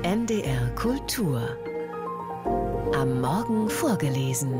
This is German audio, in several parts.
NDR Kultur. Am Morgen vorgelesen.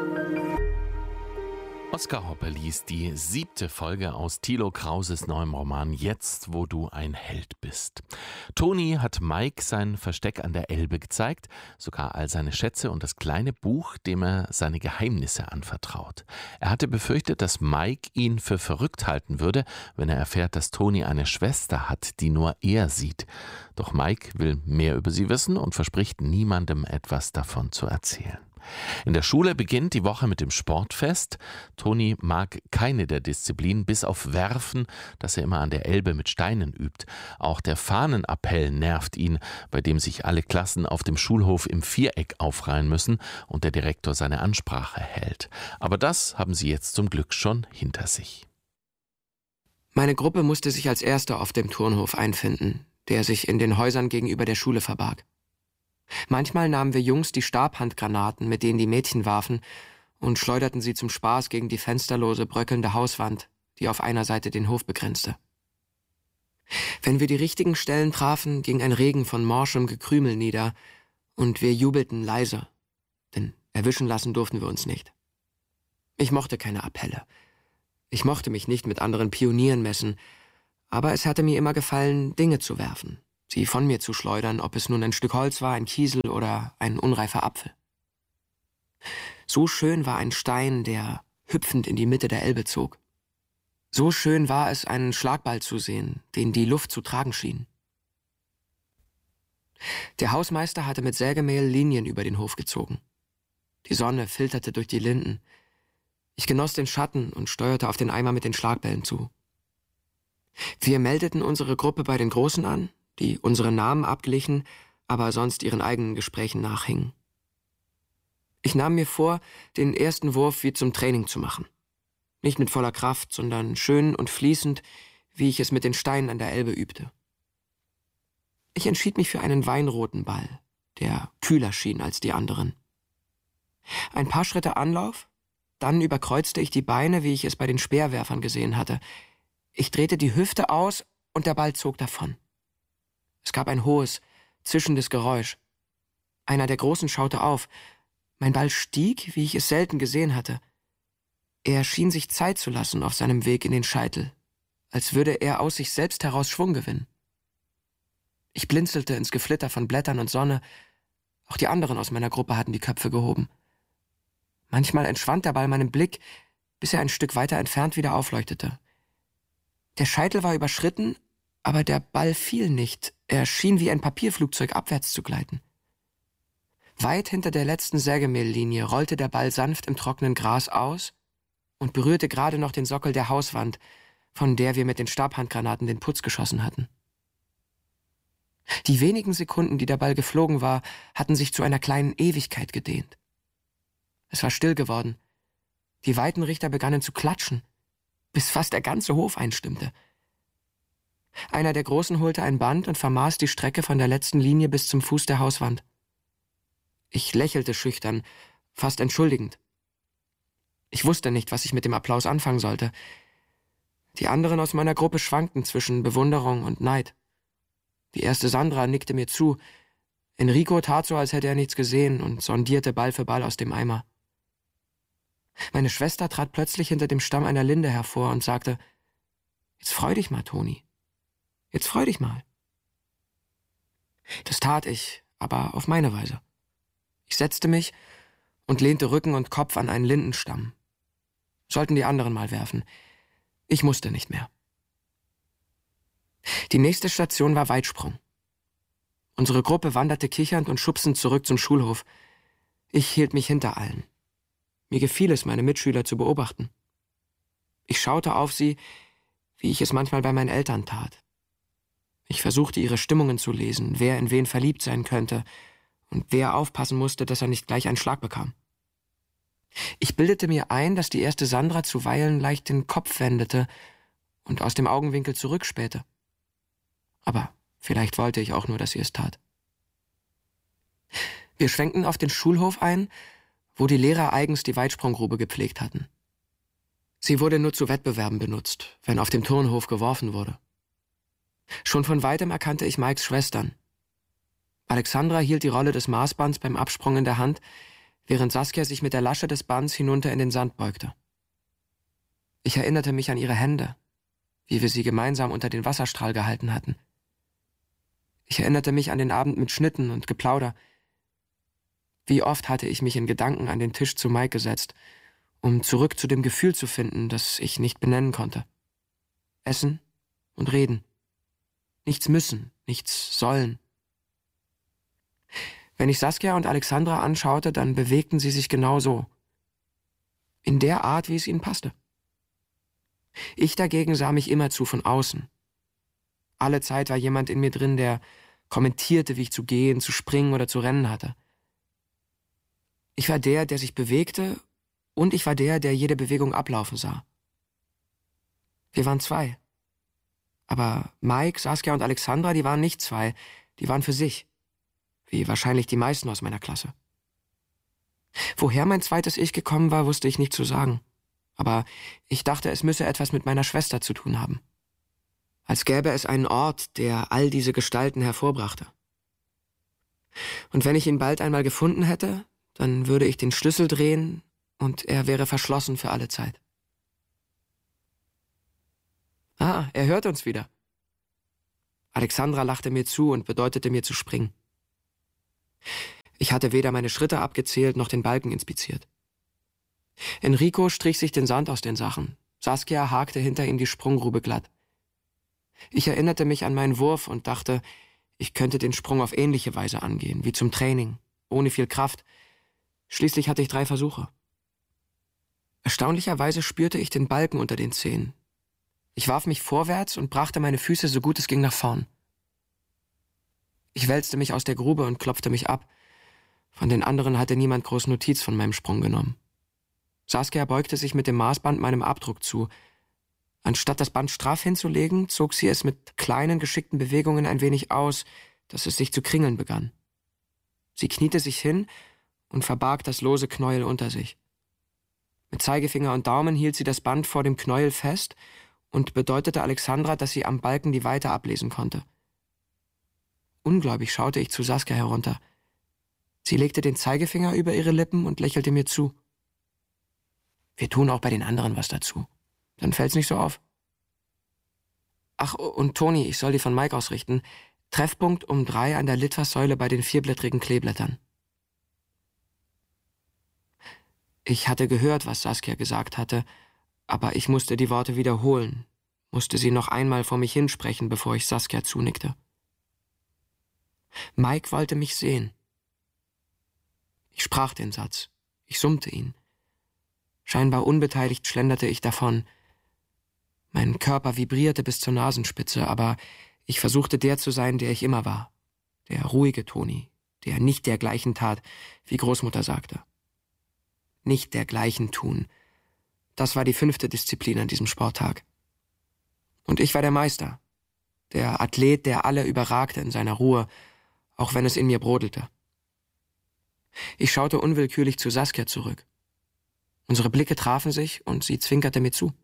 Oskar Hoppe liest die 7. Folge aus Thilo Krauses neuem Roman Jetzt, wo du ein Held bist. Toni hat Mike sein Versteck an der Elbe gezeigt, sogar all seine Schätze und das kleine Buch, dem er seine Geheimnisse anvertraut. Er hatte befürchtet, dass Mike ihn für verrückt halten würde, wenn er erfährt, dass Toni eine Schwester hat, die nur er sieht. Doch Mike will mehr über sie wissen und verspricht niemandem etwas davon zu erzählen. In der Schule beginnt die Woche mit dem Sportfest. Toni mag keine der Disziplinen, bis auf Werfen, das er immer an der Elbe mit Steinen übt. Auch der Fahnenappell nervt ihn, bei dem sich alle Klassen auf dem Schulhof im Viereck aufreihen müssen und der Direktor seine Ansprache hält. Aber das haben sie jetzt zum Glück schon hinter sich. Meine Gruppe musste sich als Erste auf dem Turnhof einfinden, der sich in den Häusern gegenüber der Schule verbarg. Manchmal nahmen wir Jungs die Stabhandgranaten, mit denen die Mädchen warfen, und schleuderten sie zum Spaß gegen die fensterlose, bröckelnde Hauswand, die auf einer Seite den Hof begrenzte. Wenn wir die richtigen Stellen trafen, ging ein Regen von morschem Gekrümel nieder, und wir jubelten leise, denn erwischen lassen durften wir uns nicht. Ich mochte keine Appelle. Ich mochte mich nicht mit anderen Pionieren messen, aber es hatte mir immer gefallen, Dinge zu werfen, sie von mir zu schleudern, ob es nun ein Stück Holz war, ein Kiesel oder ein unreifer Apfel. So schön war ein Stein, der hüpfend in die Mitte der Elbe zog. So schön war es, einen Schlagball zu sehen, den die Luft zu tragen schien. Der Hausmeister hatte mit Sägemehl Linien über den Hof gezogen. Die Sonne filterte durch die Linden. Ich genoss den Schatten und steuerte auf den Eimer mit den Schlagbällen zu. Wir meldeten unsere Gruppe bei den Großen an, die unsere Namen abglichen, aber sonst ihren eigenen Gesprächen nachhingen. Ich nahm mir vor, den ersten Wurf wie zum Training zu machen. Nicht mit voller Kraft, sondern schön und fließend, wie ich es mit den Steinen an der Elbe übte. Ich entschied mich für einen weinroten Ball, der kühler schien als die anderen. Ein paar Schritte Anlauf, dann überkreuzte ich die Beine, wie ich es bei den Speerwerfern gesehen hatte. Ich drehte die Hüfte aus und der Ball zog davon. Es gab ein hohes, zischendes Geräusch. Einer der Großen schaute auf. Mein Ball stieg, wie ich es selten gesehen hatte. Er schien sich Zeit zu lassen auf seinem Weg in den Scheitel, als würde er aus sich selbst heraus Schwung gewinnen. Ich blinzelte ins Geflitter von Blättern und Sonne. Auch die anderen aus meiner Gruppe hatten die Köpfe gehoben. Manchmal entschwand der Ball meinem Blick, bis er ein Stück weiter entfernt wieder aufleuchtete. Der Scheitel war überschritten, aber der Ball fiel nicht. Er schien wie ein Papierflugzeug abwärts zu gleiten. Weit hinter der letzten Sägemehllinie rollte der Ball sanft im trockenen Gras aus und berührte gerade noch den Sockel der Hauswand, von der wir mit den Stabhandgranaten den Putz geschossen hatten. Die wenigen Sekunden, die der Ball geflogen war, hatten sich zu einer kleinen Ewigkeit gedehnt. Es war still geworden. Die Weitenrichter begannen zu klatschen, bis fast der ganze Hof einstimmte. Einer der Großen holte ein Band und vermaß die Strecke von der letzten Linie bis zum Fuß der Hauswand. Ich lächelte schüchtern, fast entschuldigend. Ich wusste nicht, was ich mit dem Applaus anfangen sollte. Die anderen aus meiner Gruppe schwankten zwischen Bewunderung und Neid. Die erste Sandra nickte mir zu. Enrico tat so, als hätte er nichts gesehen und sondierte Ball für Ball aus dem Eimer. Meine Schwester trat plötzlich hinter dem Stamm einer Linde hervor und sagte: »Jetzt freu dich mal, Toni. Jetzt freu dich mal.« Das tat ich, aber auf meine Weise. Ich setzte mich und lehnte Rücken und Kopf an einen Lindenstamm. Sollten die anderen mal werfen. Ich musste nicht mehr. Die nächste Station war Weitsprung. Unsere Gruppe wanderte kichernd und schubsend zurück zum Schulhof. Ich hielt mich hinter allen. Mir gefiel es, meine Mitschüler zu beobachten. Ich schaute auf sie, wie ich es manchmal bei meinen Eltern tat. Ich versuchte, ihre Stimmungen zu lesen, wer in wen verliebt sein könnte und wer aufpassen musste, dass er nicht gleich einen Schlag bekam. Ich bildete mir ein, dass die erste Sandra zuweilen leicht den Kopf wendete und aus dem Augenwinkel zurückspähte. Aber vielleicht wollte ich auch nur, dass sie es tat. Wir schwenkten auf den Schulhof ein, wo die Lehrer eigens die Weitsprunggrube gepflegt hatten. Sie wurde nur zu Wettbewerben benutzt, wenn auf dem Turnhof geworfen wurde. Schon von weitem erkannte ich Mikes Schwestern. Alexandra hielt die Rolle des Maßbands beim Absprung in der Hand, während Saskia sich mit der Lasche des Bands hinunter in den Sand beugte. Ich erinnerte mich an ihre Hände, wie wir sie gemeinsam unter den Wasserstrahl gehalten hatten. Ich erinnerte mich an den Abend mit Schnitten und Geplauder. Wie oft hatte ich mich in Gedanken an den Tisch zu Mike gesetzt, um zurück zu dem Gefühl zu finden, das ich nicht benennen konnte. Essen und reden. Nichts müssen, nichts sollen. Wenn ich Saskia und Alexandra anschaute, dann bewegten sie sich genau so. In der Art, wie es ihnen passte. Ich dagegen sah mich immerzu von außen. Alle Zeit war jemand in mir drin, der kommentierte, wie ich zu gehen, zu springen oder zu rennen hatte. Ich war der sich bewegte, und ich war der jede Bewegung ablaufen sah. Wir waren zwei. Aber Mike, Saskia und Alexandra, die waren nicht zwei, die waren für sich. Wie wahrscheinlich die meisten aus meiner Klasse. Woher mein zweites Ich gekommen war, wusste ich nicht zu sagen. Aber ich dachte, es müsse etwas mit meiner Schwester zu tun haben. Als gäbe es einen Ort, der all diese Gestalten hervorbrachte. Und wenn ich ihn bald einmal gefunden hätte, dann würde ich den Schlüssel drehen und er wäre verschlossen für alle Zeit. Ah, er hört uns wieder. Alexandra lachte mir zu und bedeutete mir zu springen. Ich hatte weder meine Schritte abgezählt noch den Balken inspiziert. Enrico strich sich den Sand aus den Sachen. Saskia hakte hinter ihm die Sprunggrube glatt. Ich erinnerte mich an meinen Wurf und dachte, ich könnte den Sprung auf ähnliche Weise angehen, wie zum Training, ohne viel Kraft. Schließlich hatte ich 3 Versuche. Erstaunlicherweise spürte ich den Balken unter den Zehen. Ich warf mich vorwärts und brachte meine Füße so gut es ging nach vorn. Ich wälzte mich aus der Grube und klopfte mich ab. Von den anderen hatte niemand groß Notiz von meinem Sprung genommen. Saskia beugte sich mit dem Maßband meinem Abdruck zu. Anstatt das Band straff hinzulegen, zog sie es mit kleinen, geschickten Bewegungen ein wenig aus, dass es sich zu kringeln begann. Sie kniete sich hin und verbarg das lose Knäuel unter sich. Mit Zeigefinger und Daumen hielt sie das Band vor dem Knäuel fest und bedeutete Alexandra, dass sie am Balken die Weite ablesen konnte. Ungläubig schaute ich zu Saskia herunter. Sie legte den Zeigefinger über ihre Lippen und lächelte mir zu. Wir tun auch bei den anderen was dazu. Dann fällt's nicht so auf. Ach, und Toni, ich soll dir von Mike ausrichten. Treffpunkt um 3 an der Litfaßsäule bei den 4-blättrigen Kleeblättern. Ich hatte gehört, was Saskia gesagt hatte, aber ich musste die Worte wiederholen, musste sie noch einmal vor mich hinsprechen, bevor ich Saskia zunickte. Mike wollte mich sehen. Ich sprach den Satz. Ich summte ihn. Scheinbar unbeteiligt schlenderte ich davon. Mein Körper vibrierte bis zur Nasenspitze, aber ich versuchte der zu sein, der ich immer war. Der ruhige Toni, der nicht dergleichen tat, wie Großmutter sagte. Nicht dergleichen tun. Das war die 5. Disziplin an diesem Sporttag. Und ich war der Meister. Der Athlet, der alle überragte in seiner Ruhe, auch wenn es in mir brodelte. Ich schaute unwillkürlich zu Saskia zurück. Unsere Blicke trafen sich und sie zwinkerte mir zu.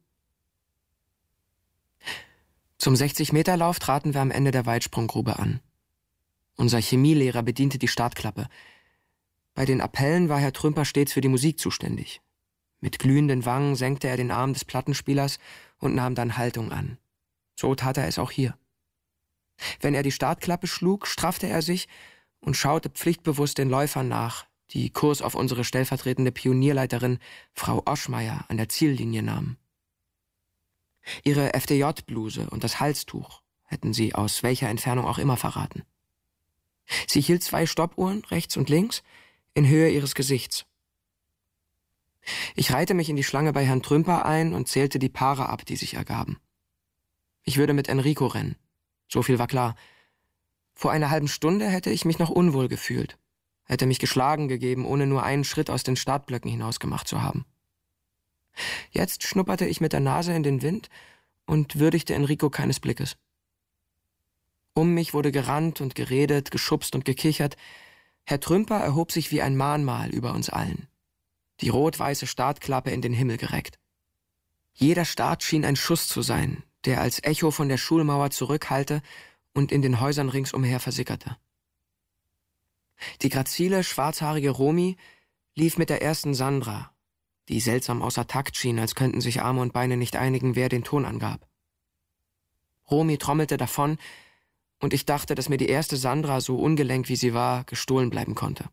Zum 60-Meter-Lauf traten wir am Ende der Weitsprunggrube an. Unser Chemielehrer bediente die Startklappe. Bei den Appellen war Herr Trümper stets für die Musik zuständig. Mit glühenden Wangen senkte er den Arm des Plattenspielers und nahm dann Haltung an. So tat er es auch hier. Wenn er die Startklappe schlug, straffte er sich und schaute pflichtbewusst den Läufern nach, die Kurs auf unsere stellvertretende Pionierleiterin Frau Oschmeier an der Ziellinie nahmen. Ihre FDJ-Bluse und das Halstuch hätten sie aus welcher Entfernung auch immer verraten. Sie hielt 2 Stoppuhren, rechts und links, in Höhe ihres Gesichts. Ich reihte mich in die Schlange bei Herrn Trümper ein und zählte die Paare ab, die sich ergaben. Ich würde mit Enrico rennen. So viel war klar. Vor einer halben Stunde hätte ich mich noch unwohl gefühlt, hätte mich geschlagen gegeben, ohne nur einen Schritt aus den Startblöcken hinaus gemacht zu haben. Jetzt schnupperte ich mit der Nase in den Wind und würdigte Enrico keines Blickes. Um mich wurde gerannt und geredet, geschubst und gekichert. Herr Trümper erhob sich wie ein Mahnmal über uns allen. Die rot-weiße Startklappe in den Himmel gereckt. Jeder Start schien ein Schuss zu sein, der als Echo von der Schulmauer zurückhallte und in den Häusern ringsumher versickerte. Die grazile, schwarzhaarige Romy lief mit der ersten Sandra, die seltsam außer Takt schien, als könnten sich Arme und Beine nicht einigen, wer den Ton angab. Romy trommelte davon, und ich dachte, dass mir die erste Sandra, so ungelenk wie sie war, gestohlen bleiben konnte.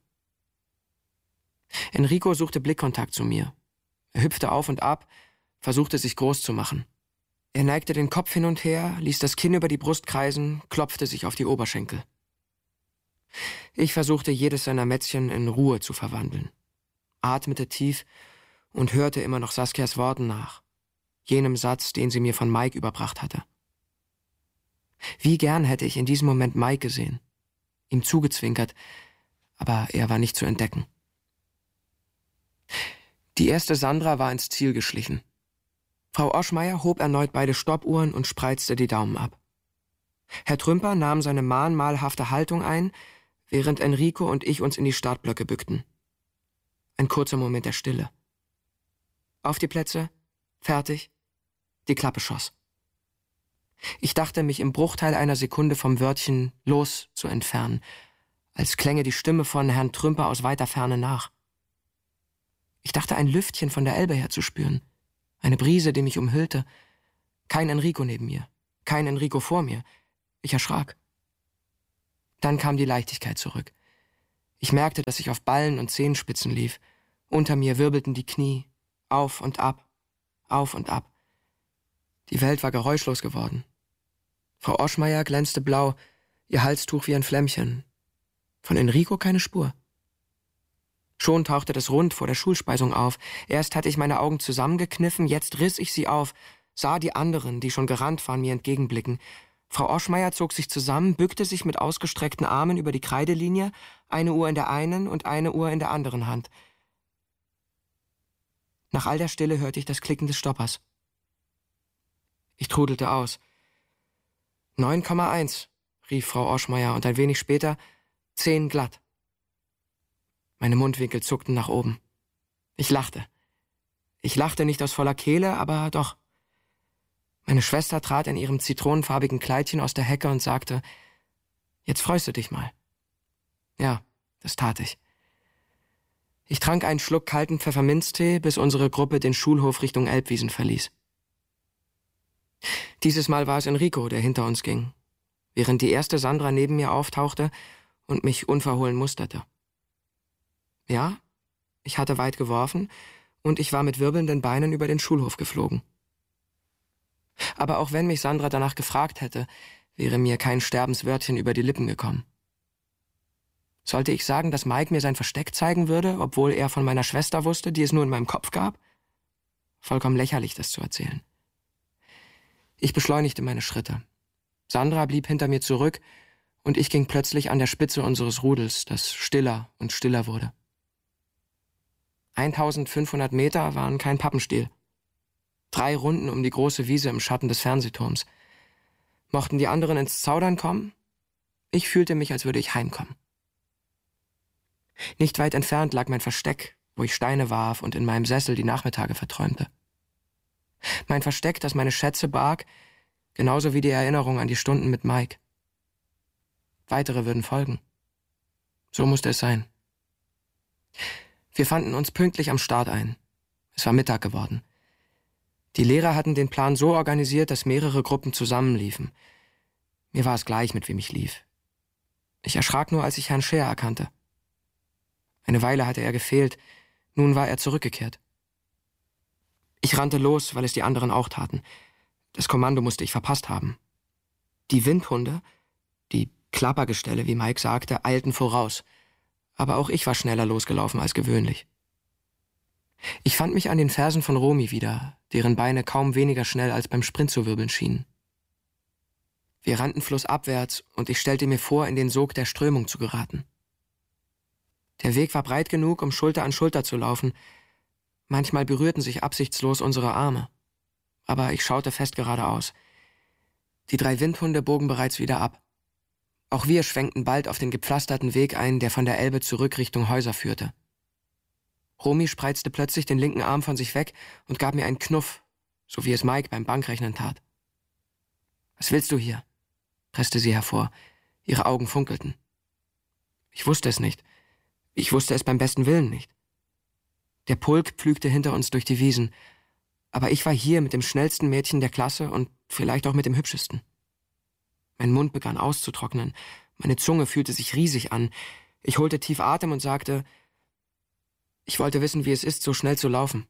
Enrico suchte Blickkontakt zu mir. Er hüpfte auf und ab, versuchte sich groß zu machen. Er neigte den Kopf hin und her, ließ das Kinn über die Brust kreisen, klopfte sich auf die Oberschenkel. Ich versuchte, jedes seiner Mätzchen in Ruhe zu verwandeln, atmete tief und hörte immer noch Saskias Worten nach, jenem Satz, den sie mir von Mike überbracht hatte. Wie gern hätte ich in diesem Moment Mike gesehen, ihm zugezwinkert, aber er war nicht zu entdecken. Die erste Sandra war ins Ziel geschlichen. Frau Oschmeier hob erneut beide Stoppuhren und spreizte die Daumen ab. Herr Trümper nahm seine mahnmalhafte Haltung ein, während Enrico und ich uns in die Startblöcke bückten. Ein kurzer Moment der Stille. Auf die Plätze, fertig, die Klappe schoss. Ich dachte, mich im Bruchteil einer Sekunde vom Wörtchen »los« zu entfernen, als klänge die Stimme von Herrn Trümper aus weiter Ferne nach. Ich dachte, ein Lüftchen von der Elbe her zu spüren, eine Brise, die mich umhüllte. Kein Enrico neben mir, kein Enrico vor mir. Ich erschrak. Dann kam die Leichtigkeit zurück. Ich merkte, dass ich auf Ballen und Zehenspitzen lief. Unter mir wirbelten die Knie, auf und ab, auf und ab. Die Welt war geräuschlos geworden. Frau Oschmeier glänzte blau, ihr Halstuch wie ein Flämmchen. Von Enrico keine Spur. Schon tauchte das Rund vor der Schulspeisung auf. Erst hatte ich meine Augen zusammengekniffen, jetzt riss ich sie auf, sah die anderen, die schon gerannt waren, mir entgegenblicken. Frau Oschmeier zog sich zusammen, bückte sich mit ausgestreckten Armen über die Kreidelinie, eine Uhr in der einen und eine Uhr in der anderen Hand. Nach all der Stille hörte ich das Klicken des Stoppers. Ich trudelte aus. 9,1, rief Frau Oschmeier, und ein wenig später 10 glatt. Meine Mundwinkel zuckten nach oben. Ich lachte. Ich lachte nicht aus voller Kehle, aber doch. Meine Schwester trat in ihrem zitronenfarbigen Kleidchen aus der Hecke und sagte, »Jetzt freust du dich mal.« Ja, das tat ich. Ich trank einen Schluck kalten Pfefferminztee, bis unsere Gruppe den Schulhof Richtung Elbwiesen verließ. Dieses Mal war es Enrico, der hinter uns ging, während die erste Sandra neben mir auftauchte und mich unverhohlen musterte. Ja, ich hatte weit geworfen und ich war mit wirbelnden Beinen über den Schulhof geflogen. Aber auch wenn mich Sandra danach gefragt hätte, wäre mir kein Sterbenswörtchen über die Lippen gekommen. Sollte ich sagen, dass Mike mir sein Versteck zeigen würde, obwohl er von meiner Schwester wusste, die es nur in meinem Kopf gab? Vollkommen lächerlich, das zu erzählen. Ich beschleunigte meine Schritte. Sandra blieb hinter mir zurück und ich ging plötzlich an der Spitze unseres Rudels, das stiller und stiller wurde. 1500 Meter waren kein Pappenstiel. 3 Runden um die große Wiese im Schatten des Fernsehturms. Mochten die anderen ins Zaudern kommen? Ich fühlte mich, als würde ich heimkommen. Nicht weit entfernt lag mein Versteck, wo ich Steine warf und in meinem Sessel die Nachmittage verträumte. Mein Versteck, das meine Schätze barg, genauso wie die Erinnerung an die Stunden mit Mike. Weitere würden folgen. So musste es sein. Wir fanden uns pünktlich am Start ein. Es war Mittag geworden. Die Lehrer hatten den Plan so organisiert, dass mehrere Gruppen zusammenliefen. Mir war es gleich, mit wem ich lief. Ich erschrak nur, als ich Herrn Scheer erkannte. Eine Weile hatte er gefehlt, nun war er zurückgekehrt. Ich rannte los, weil es die anderen auch taten. Das Kommando musste ich verpasst haben. Die Windhunde, die Klappergestelle, wie Mike sagte, eilten voraus. Aber auch ich war schneller losgelaufen als gewöhnlich. Ich fand mich an den Fersen von Romy wieder, deren Beine kaum weniger schnell als beim Sprint zu wirbeln schienen. Wir rannten flussabwärts und ich stellte mir vor, in den Sog der Strömung zu geraten. Der Weg war breit genug, um Schulter an Schulter zu laufen. Manchmal berührten sich absichtslos unsere Arme. Aber ich schaute fest geradeaus. Die 3 Windhunde bogen bereits wieder ab. Auch wir schwenkten bald auf den gepflasterten Weg ein, der von der Elbe zurück Richtung Häuser führte. Romy spreizte plötzlich den linken Arm von sich weg und gab mir einen Knuff, so wie es Mike beim Bankrechnen tat. »Was willst du hier?« presste sie hervor. Ihre Augen funkelten. Ich wusste es nicht. Ich wusste es beim besten Willen nicht. Der Pulk pflügte hinter uns durch die Wiesen, aber ich war hier mit dem schnellsten Mädchen der Klasse und vielleicht auch mit dem hübschesten. Mein Mund begann auszutrocknen, meine Zunge fühlte sich riesig an. Ich holte tief Atem und sagte, ich wollte wissen, wie es ist, so schnell zu laufen.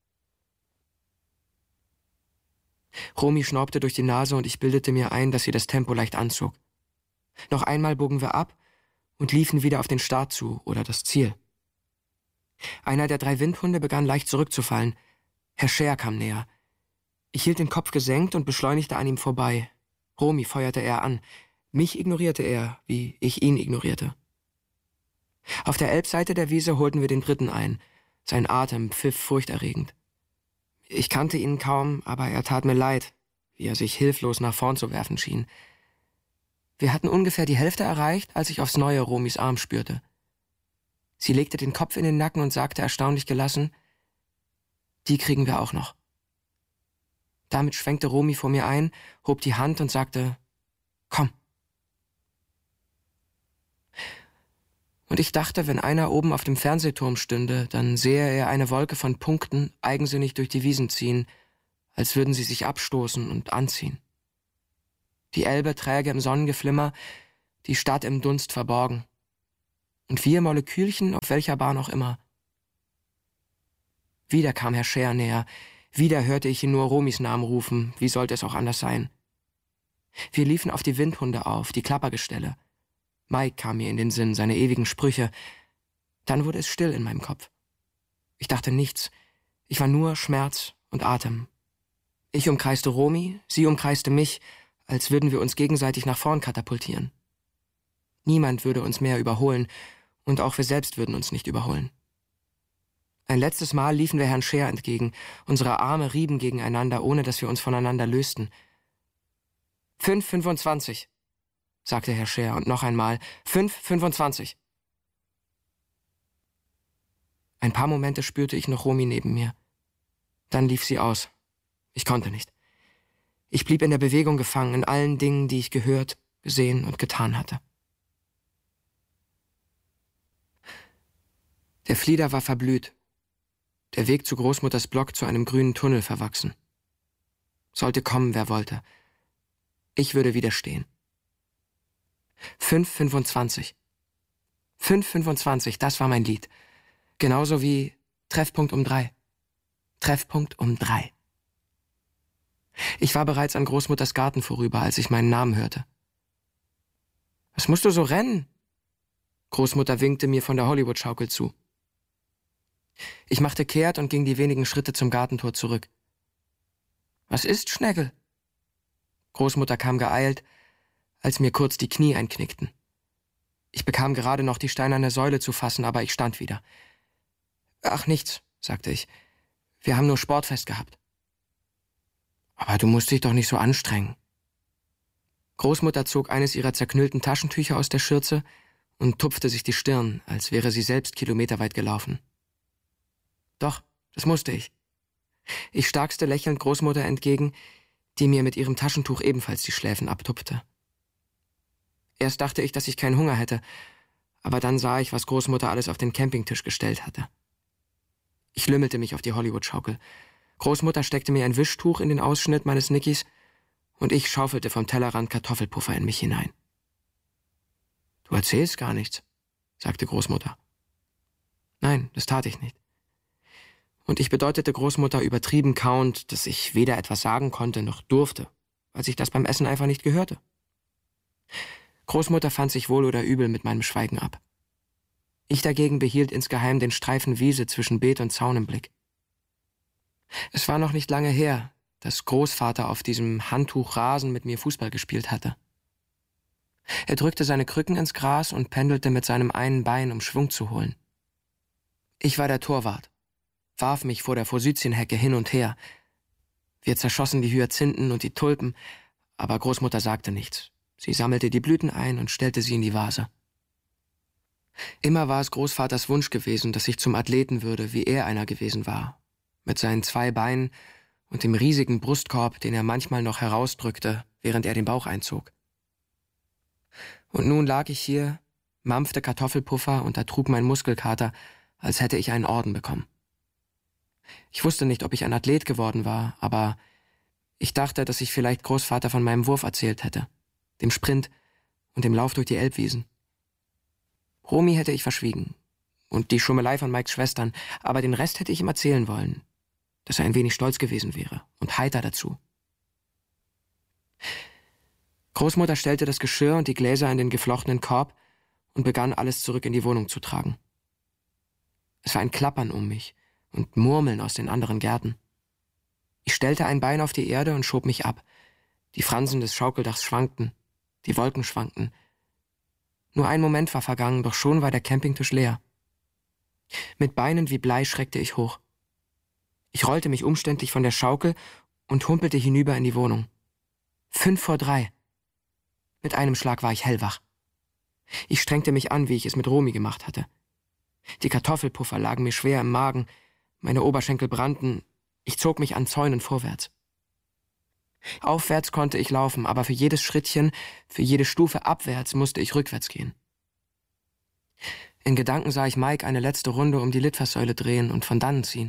Romy schnaubte durch die Nase und ich bildete mir ein, dass sie das Tempo leicht anzog. Noch einmal bogen wir ab und liefen wieder auf den Start zu oder das Ziel. Einer der 3 Windhunde begann leicht zurückzufallen. Herr Scher kam näher. Ich hielt den Kopf gesenkt und beschleunigte an ihm vorbei. Romy feuerte er an. Mich ignorierte er, wie ich ihn ignorierte. Auf der Elbseite der Wiese holten wir den Briten ein. Sein Atem pfiff furchterregend. Ich kannte ihn kaum, aber er tat mir leid, wie er sich hilflos nach vorn zu werfen schien. Wir hatten ungefähr die Hälfte erreicht, als ich aufs Neue Romys Arm spürte. Sie legte den Kopf in den Nacken und sagte erstaunlich gelassen, die kriegen wir auch noch. Damit schwenkte Romy vor mir ein, hob die Hand und sagte, komm. Und ich dachte, wenn einer oben auf dem Fernsehturm stünde, dann sähe er eine Wolke von Punkten eigensinnig durch die Wiesen ziehen, als würden sie sich abstoßen und anziehen. Die Elbe träge im Sonnengeflimmer, die Stadt im Dunst verborgen. Und wir Molekülchen auf welcher Bahn auch immer. Wieder kam Herr Scher näher, wieder hörte ich ihn nur Romys Namen rufen, wie sollte es auch anders sein. Wir liefen auf die Windhunde auf, die Klappergestelle. Mike kam mir in den Sinn, seine ewigen Sprüche. Dann wurde es still in meinem Kopf. Ich dachte nichts, ich war nur Schmerz und Atem. Ich umkreiste Romy, sie umkreiste mich, als würden wir uns gegenseitig nach vorn katapultieren. Niemand würde uns mehr überholen, und auch wir selbst würden uns nicht überholen. Ein letztes Mal liefen wir Herrn Scher entgegen, unsere Arme rieben gegeneinander, ohne dass wir uns voneinander lösten. 5,25, sagte Herr Scher, und noch einmal 5,25. Ein paar Momente spürte ich noch Romy neben mir. Dann lief sie aus. Ich konnte nicht. Ich blieb in der Bewegung gefangen, in allen Dingen, die ich gehört, gesehen und getan hatte. Der Flieder war verblüht. Der Weg zu Großmutters Block zu einem grünen Tunnel verwachsen. Sollte kommen, wer wollte. Ich würde widerstehen. 5,25. 5,25, das war mein Lied. Genauso wie Treffpunkt um 3. Treffpunkt um 3. Ich war bereits an Großmutters Garten vorüber, als ich meinen Namen hörte. Was musst du so rennen? Großmutter winkte mir von der Hollywood-Schaukel zu. Ich machte kehrt und ging die wenigen Schritte zum Gartentor zurück. Was ist, Schneckel? Großmutter kam geeilt, als mir kurz die Knie einknickten. Ich bekam gerade noch die steinerne Säule zu fassen, aber ich stand wieder. Ach, nichts, sagte ich. Wir haben nur Sportfest gehabt. Aber du musst dich doch nicht so anstrengen. Großmutter zog eines ihrer zerknüllten Taschentücher aus der Schürze und tupfte sich die Stirn, als wäre sie selbst kilometerweit gelaufen. Doch, das musste ich. Ich starkste lächelnd Großmutter entgegen, die mir mit ihrem Taschentuch ebenfalls die Schläfen abtupfte. Erst dachte ich, dass ich keinen Hunger hätte, aber dann sah ich, was Großmutter alles auf den Campingtisch gestellt hatte. Ich lümmelte mich auf die Hollywood-Schaukel. Großmutter steckte mir ein Wischtuch in den Ausschnitt meines Nickis und ich schaufelte vom Tellerrand Kartoffelpuffer in mich hinein. »Du erzählst gar nichts«, sagte Großmutter. Nein, das tat ich nicht. Und ich bedeutete Großmutter übertrieben kauend, dass ich weder etwas sagen konnte noch durfte, weil sich das beim Essen einfach nicht gehörte. Großmutter fand sich wohl oder übel mit meinem Schweigen ab. Ich dagegen behielt insgeheim den Streifen Wiese zwischen Beet und Zaun im Blick. Es war noch nicht lange her, dass Großvater auf diesem Handtuch Rasen mit mir Fußball gespielt hatte. Er drückte seine Krücken ins Gras und pendelte mit seinem einen Bein, um Schwung zu holen. Ich war der Torwart, warf mich vor der Forsythienhecke hin und her. Wir zerschossen die Hyazinthen und die Tulpen, aber Großmutter sagte nichts. Sie sammelte die Blüten ein und stellte sie in die Vase. Immer war es Großvaters Wunsch gewesen, dass ich zum Athleten würde, wie er einer gewesen war, mit seinen 2 Beinen und dem riesigen Brustkorb, den er manchmal noch herausdrückte, während er den Bauch einzog. Und nun lag ich hier, mampfte Kartoffelpuffer und ertrug mein Muskelkater, als hätte ich einen Orden bekommen. Ich wusste nicht, ob ich ein Athlet geworden war, aber ich dachte, dass ich vielleicht Großvater von meinem Wurf erzählt hätte, dem Sprint und dem Lauf durch die Elbwiesen. Romy hätte ich verschwiegen und die Schummelei von Mikes Schwestern, aber den Rest hätte ich ihm erzählen wollen, dass er ein wenig stolz gewesen wäre und heiter dazu. Großmutter stellte das Geschirr und die Gläser in den geflochtenen Korb und begann, alles zurück in die Wohnung zu tragen. Es war ein Klappern um mich und Murmeln aus den anderen Gärten. Ich stellte ein Bein auf die Erde und schob mich ab. Die Fransen des Schaukeldachs schwankten, die Wolken schwankten. Nur ein Moment war vergangen, doch schon war der Campingtisch leer. Mit Beinen wie Blei schreckte ich hoch. Ich rollte mich umständlich von der Schaukel und humpelte hinüber in die Wohnung. 2:55. Mit einem Schlag war ich hellwach. Ich strengte mich an, wie ich es mit Romy gemacht hatte. Die Kartoffelpuffer lagen mir schwer im Magen, meine Oberschenkel brannten, ich zog mich an Zäunen vorwärts. Aufwärts konnte ich laufen, aber für jedes Schrittchen, für jede Stufe abwärts musste ich rückwärts gehen. In Gedanken sah ich Mike eine letzte Runde um die Litfaßsäule drehen und von dannen ziehen.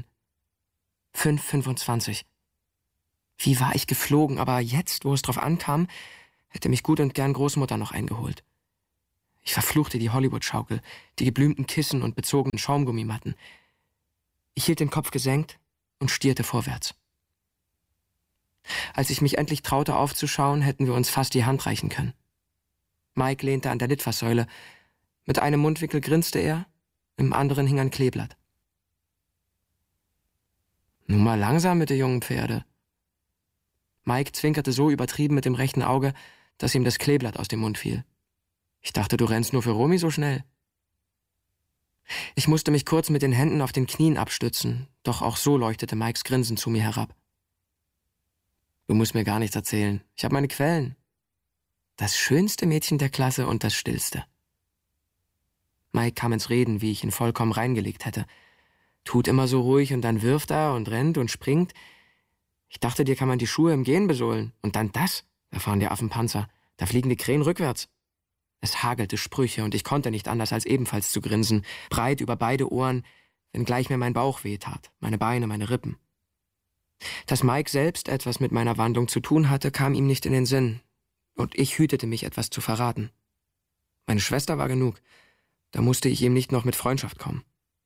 5:25. Wie war ich geflogen, aber jetzt, wo es drauf ankam, hätte mich gut und gern Großmutter noch eingeholt. Ich verfluchte die Hollywood-Schaukel, die geblümten Kissen und bezogenen Schaumgummimatten. Ich hielt den Kopf gesenkt und stierte vorwärts. Als ich mich endlich traute aufzuschauen, hätten wir uns fast die Hand reichen können. Mike lehnte an der Litfaßsäule. Mit einem Mundwinkel grinste er, im anderen hing ein Kleeblatt. »Nun mal langsam mit den jungen Pferde.« Mike zwinkerte so übertrieben mit dem rechten Auge, dass ihm das Kleeblatt aus dem Mund fiel. »Ich dachte, du rennst nur für Romy so schnell.« Ich musste mich kurz mit den Händen auf den Knien abstützen, doch auch so leuchtete Mikes Grinsen zu mir herab. »Du musst mir gar nichts erzählen. Ich habe meine Quellen. Das schönste Mädchen der Klasse und das stillste.« Mike kam ins Reden, wie ich ihn vollkommen reingelegt hätte. Tut immer so ruhig und dann wirft er und rennt und springt. Ich dachte, dir kann man die Schuhe im Gehen besohlen. Und dann das? Da fahren die Affenpanzer. Da fliegen die Krähen rückwärts. Es hagelte Sprüche und ich konnte nicht anders als ebenfalls zu grinsen, breit über beide Ohren, wenngleich mir mein Bauch wehtat, meine Beine, meine Rippen. Dass Mike selbst etwas mit meiner Wandlung zu tun hatte, kam ihm nicht in den Sinn, und ich hütete mich, etwas zu verraten. Meine Schwester war genug, da musste ich ihm nicht noch mit Freundschaft kommen.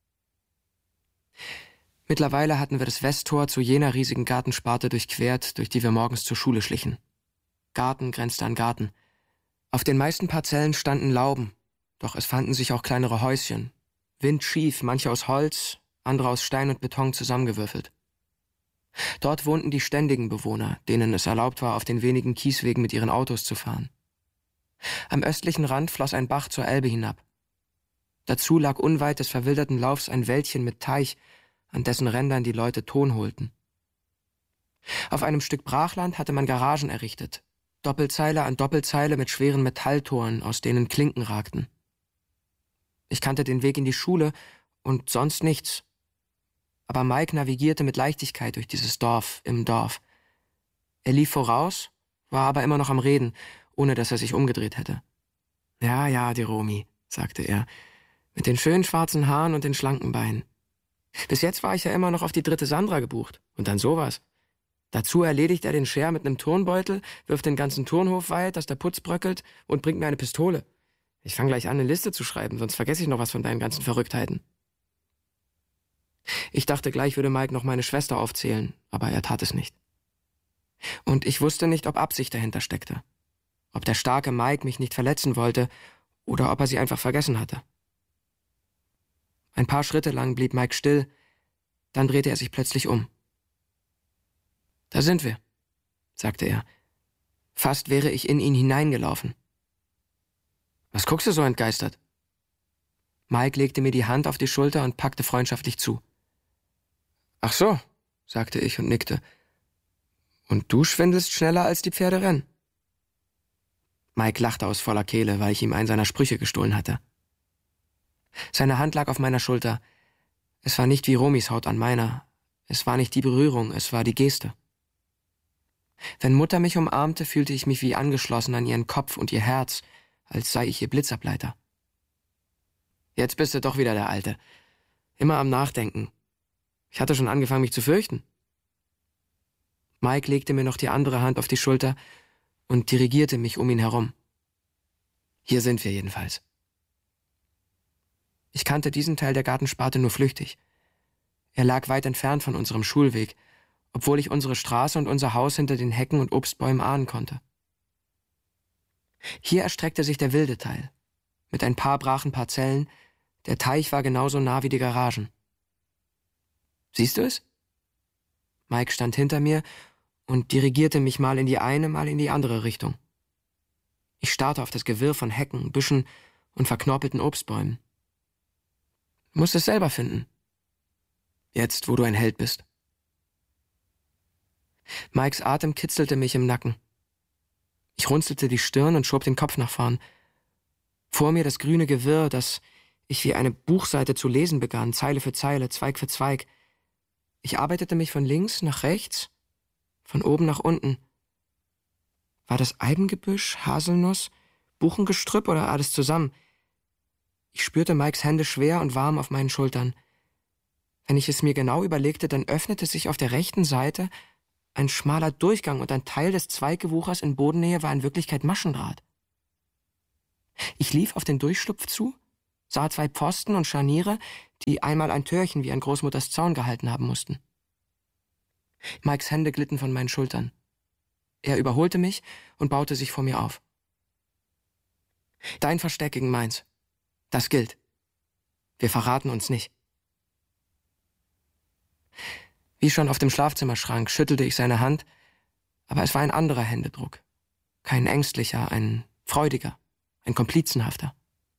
Mittlerweile hatten wir das Westtor zu jener riesigen Gartensparte durchquert, durch die wir morgens zur Schule schlichen. Garten grenzte an Garten. Auf den meisten Parzellen standen Lauben, doch es fanden sich auch kleinere Häuschen, windschief, manche aus Holz, andere aus Stein und Beton zusammengewürfelt. Dort wohnten die ständigen Bewohner, denen es erlaubt war, auf den wenigen Kieswegen mit ihren Autos zu fahren. Am östlichen Rand floss ein Bach zur Elbe hinab. Dazu lag unweit des verwilderten Laufs ein Wäldchen mit Teich, an dessen Rändern die Leute Ton holten. Auf einem Stück Brachland hatte man Garagen errichtet, Doppelzeile an Doppelzeile mit schweren Metalltoren, aus denen Klinken ragten. Ich kannte den Weg in die Schule und sonst nichts. Aber Mike navigierte mit Leichtigkeit durch dieses Dorf im Dorf. Er lief voraus, war aber immer noch am Reden, ohne dass er sich umgedreht hätte. Ja, die Romy«, sagte er, »mit den schönen schwarzen Haaren und den schlanken Beinen. Bis jetzt war ich ja immer noch auf die 3. Sandra gebucht. Und dann sowas. Dazu erledigt er den Scher mit einem Turnbeutel, wirft den ganzen Turnhof weit, dass der Putz bröckelt und bringt mir eine Pistole. Ich fange gleich an, eine Liste zu schreiben, sonst vergesse ich noch was von deinen ganzen Verrücktheiten.« Ich dachte, gleich würde Mike noch meine Schwester aufzählen, aber er tat es nicht. Und ich wusste nicht, ob Absicht dahinter steckte. Ob der starke Mike mich nicht verletzen wollte oder ob er sie einfach vergessen hatte. Ein paar Schritte lang blieb Mike still, dann drehte er sich plötzlich um. »Da sind wir«, sagte er. Fast wäre ich in ihn hineingelaufen. »Was guckst du so entgeistert?« Mike legte mir die Hand auf die Schulter und packte freundschaftlich zu. »Ach so«, sagte ich und nickte. »Und du schwindelst schneller, als die Pferde rennen?« Mike lachte aus voller Kehle, weil ich ihm einen seiner Sprüche gestohlen hatte. Seine Hand lag auf meiner Schulter. Es war nicht wie Romys Haut an meiner. Es war nicht die Berührung, es war die Geste. Wenn Mutter mich umarmte, fühlte ich mich wie angeschlossen an ihren Kopf und ihr Herz, als sei ich ihr Blitzableiter. Jetzt bist du doch wieder der Alte. Immer am Nachdenken. Ich hatte schon angefangen, mich zu fürchten. Mike legte mir noch die andere Hand auf die Schulter und dirigierte mich um ihn herum. Hier sind wir jedenfalls. Ich kannte diesen Teil der Gartensparte nur flüchtig. Er lag weit entfernt von unserem Schulweg, obwohl ich unsere Straße und unser Haus hinter den Hecken und Obstbäumen ahnen konnte. Hier erstreckte sich der wilde Teil, mit ein paar brachen Parzellen. Der Teich war genauso nah wie die Garagen. Siehst du es? Mike stand hinter mir und dirigierte mich mal in die eine, mal in die andere Richtung. Ich starrte auf das Gewirr von Hecken, Büschen und verknorpelten Obstbäumen. Du musst es selber finden. Jetzt, wo du ein Held bist. Mikes Atem kitzelte mich im Nacken. Ich runzelte die Stirn und schob den Kopf nach vorn. Vor mir das grüne Gewirr, das ich wie eine Buchseite zu lesen begann, Zeile für Zeile, Zweig für Zweig. Ich arbeitete mich von links nach rechts, von oben nach unten. War das Eibengebüsch, Haselnuss, Buchengestrüpp oder alles zusammen? Ich spürte Mikes Hände schwer und warm auf meinen Schultern. Wenn ich es mir genau überlegte, dann öffnete sich auf der rechten Seite ein schmaler Durchgang und ein Teil des Zweiggewuchers in Bodennähe war in Wirklichkeit Maschendraht. Ich lief auf den Durchschlupf zu, sah 2 Pfosten und Scharniere, die einmal ein Türchen wie an Großmutters Zaun gehalten haben mussten. Mikes Hände glitten von meinen Schultern. Er überholte mich und baute sich vor mir auf. Dein Versteck gegen meins. Das gilt. Wir verraten uns nicht. Wie schon auf dem Schlafzimmerschrank schüttelte ich seine Hand, aber es war ein anderer Händedruck. Kein ängstlicher, ein freudiger, ein komplizenhafter.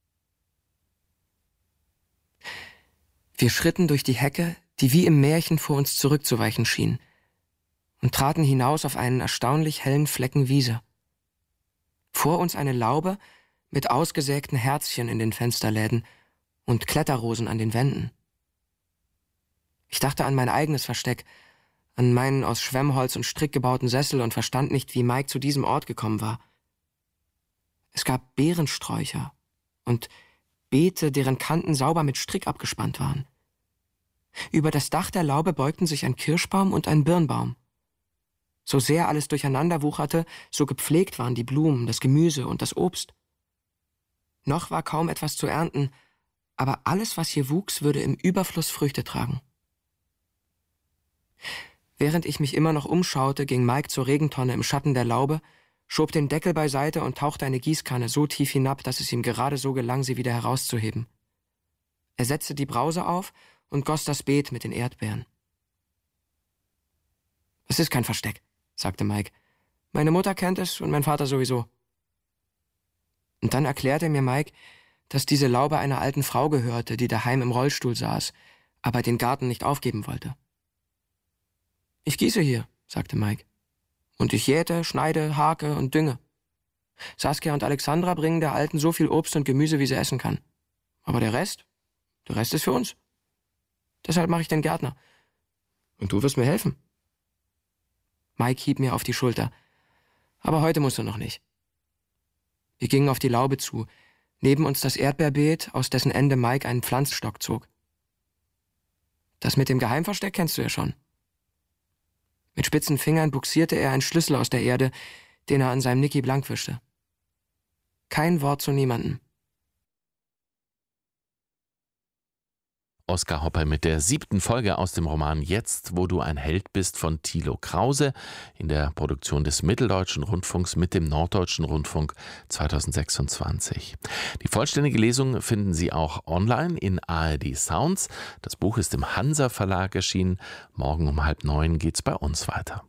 Wir schritten durch die Hecke, die wie im Märchen vor uns zurückzuweichen schien, und traten hinaus auf einen erstaunlich hellen Flecken Wiese. Vor uns eine Laube mit ausgesägten Herzchen in den Fensterläden und Kletterrosen an den Wänden. Ich dachte an mein eigenes Versteck, an meinen aus Schwemmholz und Strick gebauten Sessel und verstand nicht, wie Mike zu diesem Ort gekommen war. Es gab Beerensträucher und Beete, deren Kanten sauber mit Strick abgespannt waren. Über das Dach der Laube beugten sich ein Kirschbaum und ein Birnbaum. So sehr alles durcheinander wucherte, so gepflegt waren die Blumen, das Gemüse und das Obst. Noch war kaum etwas zu ernten, aber alles, was hier wuchs, würde im Überfluss Früchte tragen. Während ich mich immer noch umschaute, ging Mike zur Regentonne im Schatten der Laube, schob den Deckel beiseite und tauchte eine Gießkanne so tief hinab, dass es ihm gerade so gelang, sie wieder herauszuheben. Er setzte die Brause auf und goss das Beet mit den Erdbeeren. »Es ist kein Versteck«, sagte Mike. »Meine Mutter kennt es und mein Vater sowieso.« Und dann erklärte mir Mike, dass diese Laube einer alten Frau gehörte, die daheim im Rollstuhl saß, aber den Garten nicht aufgeben wollte. »Ich gieße hier«, sagte Mike. »Und ich jäte, schneide, hake und dünge. Saskia und Alexandra bringen der Alten so viel Obst und Gemüse, wie sie essen kann. Aber der Rest ist für uns. Deshalb mache ich den Gärtner. Und du wirst mir helfen.« Mike hieb mir auf die Schulter. »Aber heute musst du noch nicht.« Wir gingen auf die Laube zu, neben uns das Erdbeerbeet, aus dessen Ende Mike einen Pflanzstock zog. »Das mit dem Geheimversteck kennst du ja schon.« Mit spitzen Fingern buxierte er einen Schlüssel aus der Erde, den er an seinem Niki blank wischte. Kein Wort zu niemandem. Oskar Hopper mit der 7. Folge aus dem Roman Jetzt, wo du ein Held bist von Thilo Krause in der Produktion des Mitteldeutschen Rundfunks mit dem Norddeutschen Rundfunk 2026. Die vollständige Lesung finden Sie auch online in ARD Sounds. Das Buch ist im Hansa Verlag erschienen. Morgen um 8:30 geht's bei uns weiter.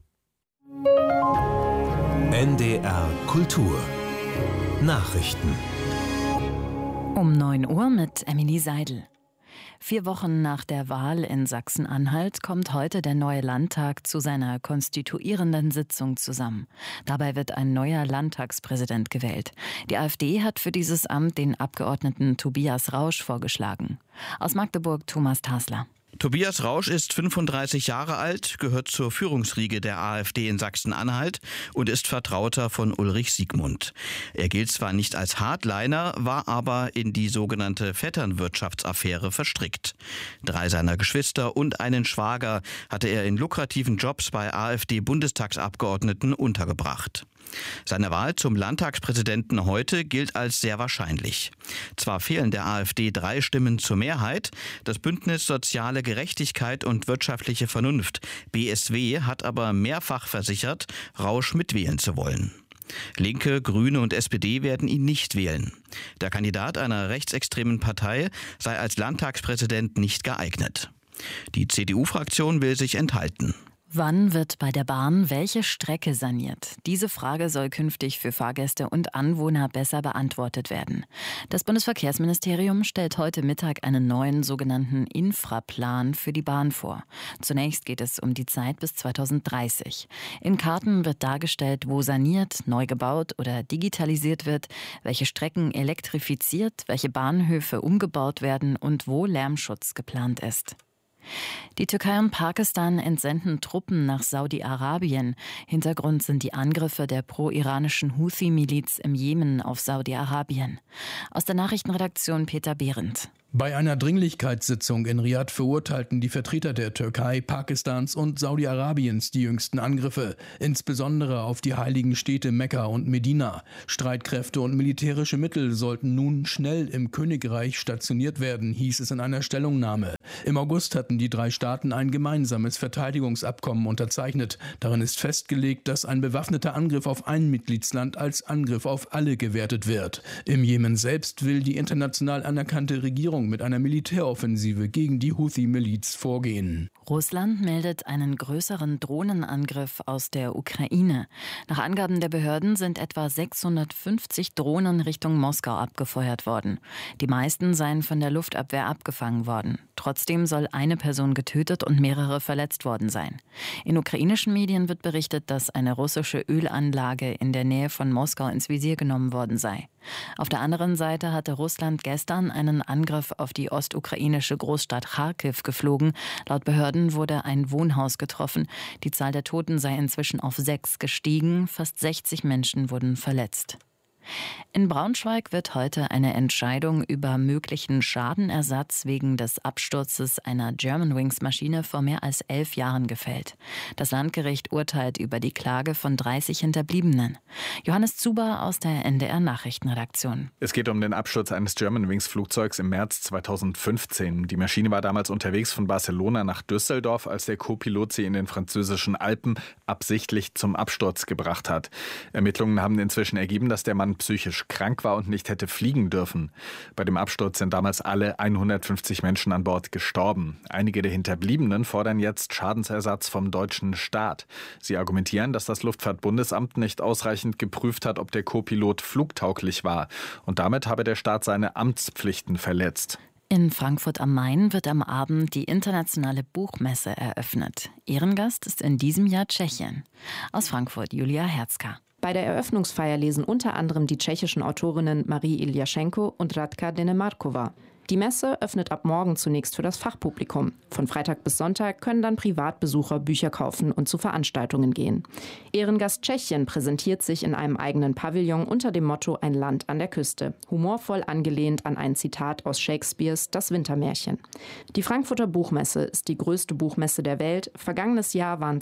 NDR Kultur Nachrichten Um 9 Uhr mit Emily Seidel. 4 Wochen nach der Wahl in Sachsen-Anhalt kommt heute der neue Landtag zu seiner konstituierenden Sitzung zusammen. Dabei wird ein neuer Landtagspräsident gewählt. Die AfD hat für dieses Amt den Abgeordneten Tobias Rausch vorgeschlagen. Aus Magdeburg Thomas Tasler. Tobias Rausch ist 35 Jahre alt, gehört zur Führungsriege der AfD in Sachsen-Anhalt und ist Vertrauter von Ulrich Siegmund. Er gilt zwar nicht als Hardliner, war aber in die sogenannte Vetternwirtschaftsaffäre verstrickt. 3 seiner Geschwister und einen Schwager hatte er in lukrativen Jobs bei AfD-Bundestagsabgeordneten untergebracht. Seine Wahl zum Landtagspräsidenten heute gilt als sehr wahrscheinlich. Zwar fehlen der AfD 3 Stimmen zur Mehrheit, das Bündnis Soziale Gerechtigkeit und wirtschaftliche Vernunft, BSW, hat aber mehrfach versichert, Rausch mitwählen zu wollen. Linke, Grüne und SPD werden ihn nicht wählen. Der Kandidat einer rechtsextremen Partei sei als Landtagspräsident nicht geeignet. Die CDU-Fraktion will sich enthalten. Wann wird bei der Bahn welche Strecke saniert? Diese Frage soll künftig für Fahrgäste und Anwohner besser beantwortet werden. Das Bundesverkehrsministerium stellt heute Mittag einen neuen sogenannten Infraplan für die Bahn vor. Zunächst geht es um die Zeit bis 2030. In Karten wird dargestellt, wo saniert, neu gebaut oder digitalisiert wird, welche Strecken elektrifiziert, welche Bahnhöfe umgebaut werden und wo Lärmschutz geplant ist. Die Türkei und Pakistan entsenden Truppen nach Saudi-Arabien. Hintergrund sind die Angriffe der pro-iranischen Houthi-Miliz im Jemen auf Saudi-Arabien. Aus der Nachrichtenredaktion Peter Behrendt. Bei einer Dringlichkeitssitzung in Riad verurteilten die Vertreter der Türkei, Pakistans und Saudi-Arabiens die jüngsten Angriffe, insbesondere auf die heiligen Städte Mekka und Medina. Streitkräfte und militärische Mittel sollten nun schnell im Königreich stationiert werden, hieß es in einer Stellungnahme. Im August hatten die 3 Staaten ein gemeinsames Verteidigungsabkommen unterzeichnet. Darin ist festgelegt, dass ein bewaffneter Angriff auf ein Mitgliedsland als Angriff auf alle gewertet wird. Im Jemen selbst will die international anerkannte Regierung mit einer Militäroffensive gegen die Houthi-Miliz vorgehen. Russland meldet einen größeren Drohnenangriff aus der Ukraine. Nach Angaben der Behörden sind etwa 650 Drohnen Richtung Moskau abgefeuert worden. Die meisten seien von der Luftabwehr abgefangen worden. Trotzdem soll eine Person getötet und mehrere verletzt worden sein. In ukrainischen Medien wird berichtet, dass eine russische Ölanlage in der Nähe von Moskau ins Visier genommen worden sei. Auf der anderen Seite hatte Russland gestern einen Angriff auf die ostukrainische Großstadt Charkiw geflogen. Laut Behörden wurde ein Wohnhaus getroffen. Die Zahl der Toten sei inzwischen auf 6 gestiegen. Fast 60 Menschen wurden verletzt. In Braunschweig wird heute eine Entscheidung über möglichen Schadenersatz wegen des Absturzes einer Germanwings-Maschine vor mehr als 11 Jahren gefällt. Das Landgericht urteilt über die Klage von 30 Hinterbliebenen. Johannes Zuber aus der NDR-Nachrichtenredaktion. Es geht um den Absturz eines Germanwings-Flugzeugs im März 2015. Die Maschine war damals unterwegs von Barcelona nach Düsseldorf, als der Co-Pilot sie in den französischen Alpen absichtlich zum Absturz gebracht hat. Ermittlungen haben inzwischen ergeben, dass der Mann psychisch krank war und nicht hätte fliegen dürfen. Bei dem Absturz sind damals alle 150 Menschen an Bord gestorben. Einige der Hinterbliebenen fordern jetzt Schadensersatz vom deutschen Staat. Sie argumentieren, dass das Luftfahrtbundesamt nicht ausreichend geprüft hat, ob der Co-Pilot flugtauglich war. Und damit habe der Staat seine Amtspflichten verletzt. In Frankfurt am Main wird am Abend die internationale Buchmesse eröffnet. Ehrengast ist in diesem Jahr Tschechien. Aus Frankfurt Julia Herzka. Bei der Eröffnungsfeier lesen unter anderem die tschechischen Autorinnen Marie Iljaschenko und Radka Denemarkova. Die Messe öffnet ab morgen zunächst für das Fachpublikum. Von Freitag bis Sonntag können dann Privatbesucher Bücher kaufen und zu Veranstaltungen gehen. Ehrengast Tschechien präsentiert sich in einem eigenen Pavillon unter dem Motto Ein Land an der Küste, humorvoll angelehnt an ein Zitat aus Shakespeares Das Wintermärchen. Die Frankfurter Buchmesse ist die größte Buchmesse der Welt. Vergangenes Jahr waren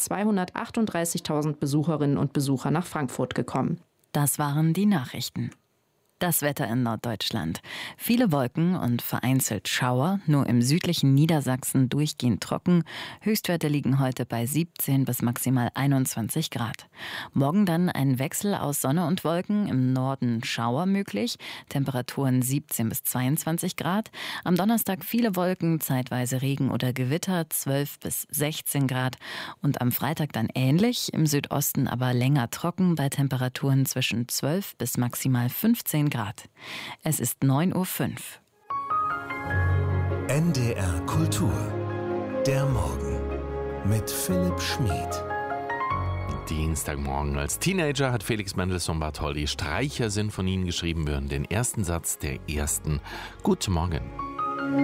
238.000 Besucherinnen und Besucher nach Frankfurt gekommen. Das waren die Nachrichten. Das Wetter in Norddeutschland. Viele Wolken und vereinzelt Schauer, nur im südlichen Niedersachsen durchgehend trocken. Höchstwerte liegen heute bei 17 bis maximal 21 Grad. Morgen dann ein Wechsel aus Sonne und Wolken, im Norden Schauer möglich, Temperaturen 17 bis 22 Grad. Am Donnerstag viele Wolken, zeitweise Regen oder Gewitter, 12 bis 16 Grad. Und am Freitag dann ähnlich, im Südosten aber länger trocken, bei Temperaturen zwischen 12 bis maximal 15 Grad. Es ist 9:05 Uhr. NDR Kultur. Der Morgen mit Philipp Schmid. Dienstagmorgen. Als Teenager hat Felix Mendelssohn Bartholdy Streichersinfonien geschrieben. Wir hören den ersten Satz der ersten. Guten Morgen.